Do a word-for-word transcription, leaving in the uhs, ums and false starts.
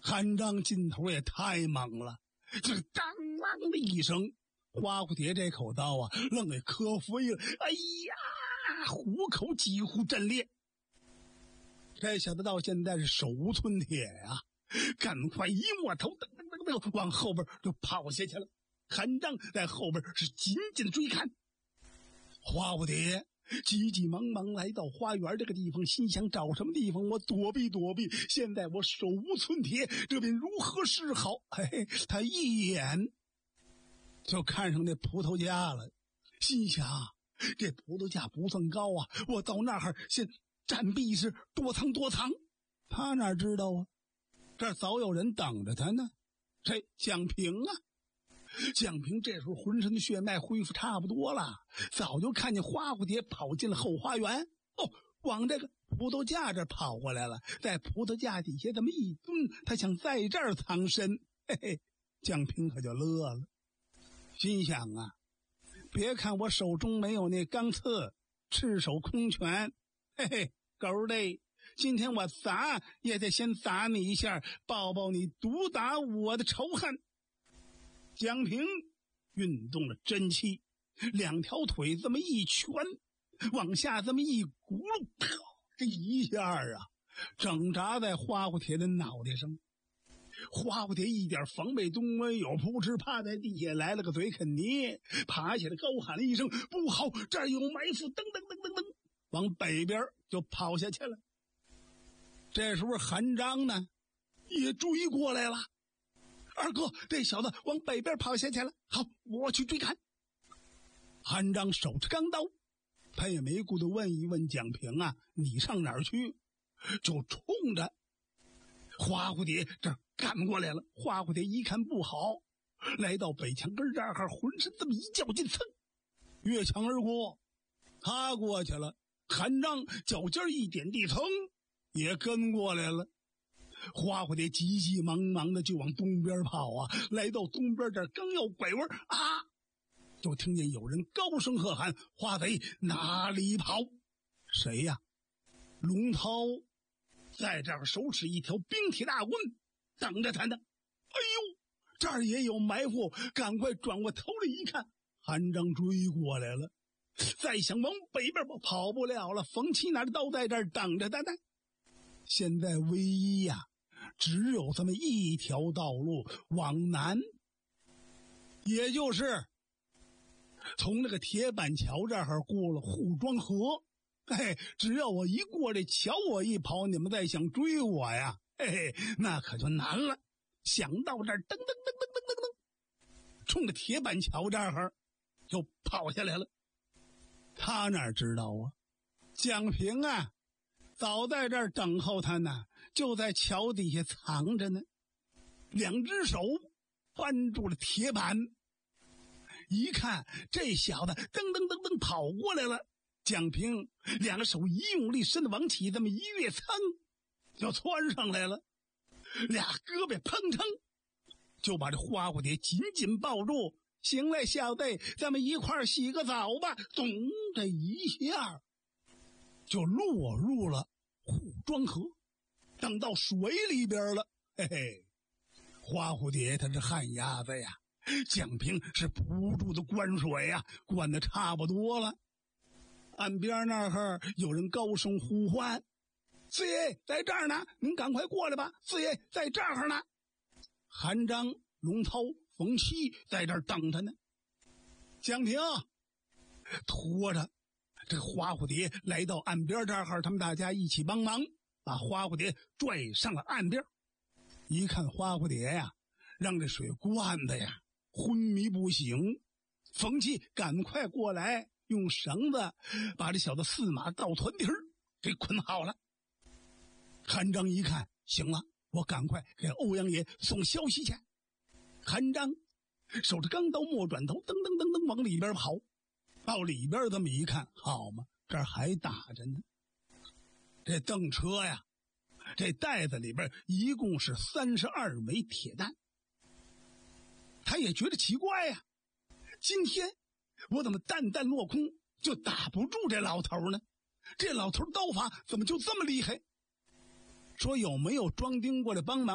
韩章劲头也太猛了，这当啷的一声，花蝴蝶这口刀啊，愣给磕飞了。哎呀，虎口几乎震裂。这小子到现在是手无寸铁呀、啊，赶快一摸头，噔噔噔噔往后边就跑下去了。韩章在后边是紧紧追看。花蝴蝶急急忙忙来到花园这个地方，心想找什么地方我躲避躲避，现在我手无寸铁，这便如何是好？嘿嘿，他一眼就看上那葡萄架了，心想这葡萄架不算高啊，我到那儿先暂避是躲藏躲藏。他哪知道啊，这早有人等着他呢。这蒋平啊，蒋平这时候浑身的血脉恢复差不多了，早就看见花蝴蝶跑进了后花园，哦，往这个葡萄架这跑过来了，在葡萄架底下这么一蹲，他想在这儿藏身。嘿嘿，蒋平可就乐了，心想啊，别看我手中没有那钢刺，赤手空拳，嘿嘿，狗嘞，今天我砸也得先砸你一下，报报你毒打我的仇恨。蒋平运动了真气，两条腿这么一拳，往下这么一轱辘，这一下啊，整砸在花蝴蝶的脑袋上。花蝴蝶一点防备都没有，扑哧趴在地下来了个嘴啃泥，爬起来高喊了一声：“不好，这儿有埋伏！”噔噔噔噔噔，往北边就跑下去了。这时候韩章呢也追过来了。二哥，这小子往北边跑下去了，好，我去追赶。韩章手持钢刀，他也没顾得问一问蒋平啊，你上哪儿去？就冲着花蝴蝶这儿赶过来了。花蝴蝶一看不好，来到北墙根这儿，浑身这么一较劲，噌，越墙而过。他过去了，韩章脚尖一点地，噌，也跟过来了。花蝴蝶急急忙忙的就往东边跑啊，来到东边这儿刚要拐弯啊，就听见有人高声喝喊：“花贼哪里跑？”谁呀？龙涛在这儿手持一条冰铁大棍等着他呢。哎呦，这儿也有埋伏，赶快转过头来一看，韩章追过来了。再想往北边跑，跑不了了，冯七拿着刀在这儿等着他呢。现在唯一呀、啊，只有这么一条道路往南，也就是从那个铁板桥这儿过了护庄河。嘿，只要我一过这桥，我一跑，你们再想追我呀，嘿嘿，那可就难了。想到这儿，噔噔噔噔噔噔噔，冲着铁板桥这儿就跑下来了。他哪知道啊，蒋平啊早在这儿等候他呢，就在桥底下藏着呢，两只手扳住了铁板。一看这小子噔噔噔噔跑过来了，蒋平两个手一用力，身子往起这么一跃，噌就窜上来了，俩胳膊砰砰就把这花蝴蝶紧紧抱住。行了，小子，咱们一块儿洗个澡吧。咚，这一下就落入了护庄河，等到水里边了。嘿嘿，花蝴蝶它是旱鸭子呀，蒋平是不住的灌水呀，灌的差不多了。岸边那儿有人高声呼唤：“四爷在这儿呢，您赶快过来吧！四爷在这儿呢。”韩章、龙涛、冯七在这儿等他呢。蒋平拖着这个花蝴蝶来到岸边这儿，他们大家一起帮忙，把花蝴蝶拽上了岸边。一看花蝴蝶呀，让这水灌的呀昏迷不醒。冯七赶快过来，用绳子把这小子四马倒团蹄儿给捆好了。韩章一看，行了，我赶快给欧阳爷送消息去。韩章手着钢刀，莫转头，噔噔噔噔往里边跑。到里边这么一看，好嘛，这儿还打着呢。这邓车呀，这袋子里边一共是三十二枚铁弹。他也觉得奇怪呀，今天我怎么弹弹落空就打不住这老头呢？这老头刀法怎么就这么厉害？说有没有庄丁过来帮忙？